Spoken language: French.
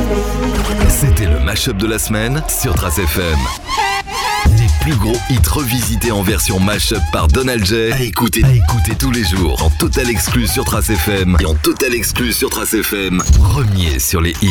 C'était le mash-up de la semaine sur Trace FM. Les plus gros hits revisités en version mash-up par Donald J. À écouter tous les jours en total exclu sur Trace FM et en total exclu sur Trace FM. Premier sur les hits.